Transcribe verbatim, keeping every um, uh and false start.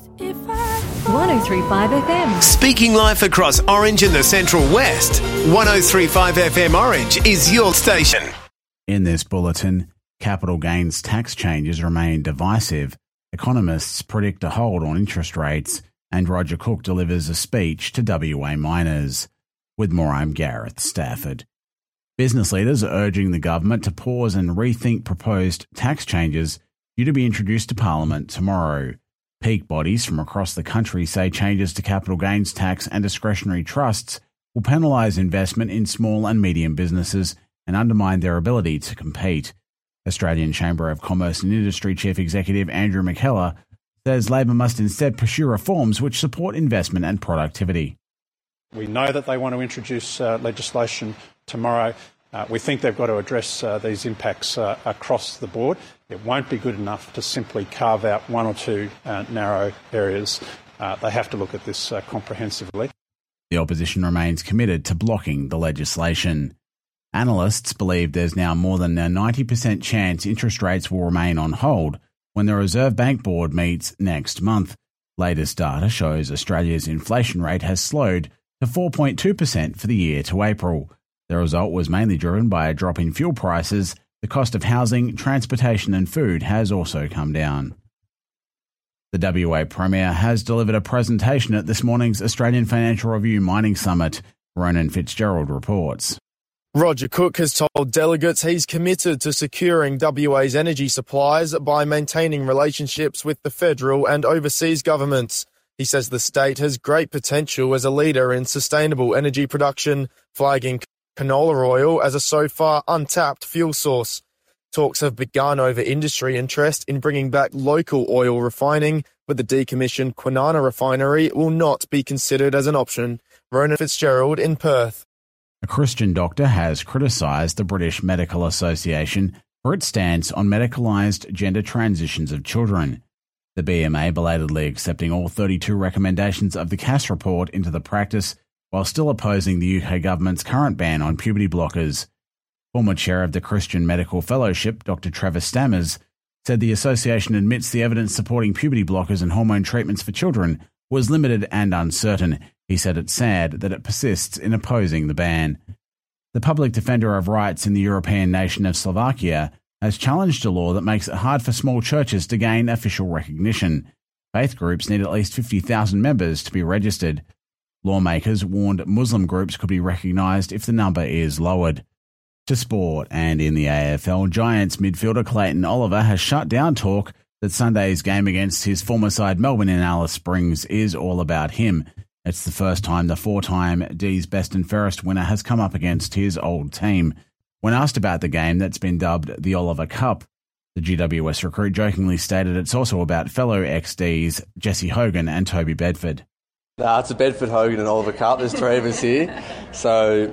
one oh three point five F M. Speaking life across Orange and the Central West. one oh three point five F M Orange is your station. In this bulletin, capital gains tax changes remain divisive. Economists predict a hold on interest rates, and Roger Cook delivers a speech to W A miners. With more, I'm Gareth Stafford. Business leaders are urging the government to pause and rethink proposed tax changes due to be introduced to Parliament tomorrow. Peak bodies from across the country say changes to capital gains tax and discretionary trusts will penalise investment in small and medium businesses and undermine their ability to compete. Australian Chamber of Commerce and Industry Chief Executive Andrew McKellar says Labor must instead pursue reforms which support investment and productivity. We know that they want to introduce uh, legislation tomorrow. Uh, we think they've got to address uh, these impacts uh, across the board. It won't be good enough to simply carve out one or two uh, narrow areas. Uh, they have to look at this uh, comprehensively. The opposition remains committed to blocking the legislation. Analysts believe there's now more than a ninety percent chance interest rates will remain on hold when the Reserve Bank Board meets next month. Latest data shows Australia's inflation rate has slowed to four point two percent for the year to April. The result was mainly driven by a drop in fuel prices. The cost of housing, transportation and food has also come down. The W A Premier has delivered a presentation at this morning's Australian Financial Review Mining Summit. Ronan Fitzgerald reports. Roger Cook has told delegates he's committed to securing W A's energy supplies by maintaining relationships with the federal and overseas governments. He says the state has great potential as a leader in sustainable energy production, flagging canola oil as a so far untapped fuel source. Talks have begun over industry interest in bringing back local oil refining, but the decommissioned Kwinana refinery will not be considered as an option. Ronan Fitzgerald in Perth. A Christian doctor has criticised the British Medical Association for its stance on medicalised gender transitions of children. The B M A belatedly accepting all thirty-two recommendations of the Cass report into the practice while still opposing the U K government's current ban on puberty blockers. Former chair of the Christian Medical Fellowship, Doctor Trevor Stammers, said the association admits the evidence supporting puberty blockers and hormone treatments for children was limited and uncertain. He said it's sad that it persists in opposing the ban. The public defender of rights in the European nation of Slovakia has challenged a law that makes it hard for small churches to gain official recognition. Faith groups need at least fifty thousand members to be registered. Lawmakers warned Muslim groups could be recognised if the number is lowered. To sport, and in the A F L, Giants midfielder Clayton Oliver has shut down talk that Sunday's game against his former side Melbourne in Alice Springs is all about him. It's the first time the four-time D's Best and Fairest winner has come up against his old team. When asked about the game that's been dubbed the Oliver Cup, the G W S recruit jokingly stated it's also about fellow ex-Ds Jesse Hogan and Toby Bedford. Nah, it's a Bedford, Hogan and Oliver Cup. There's three of us here. So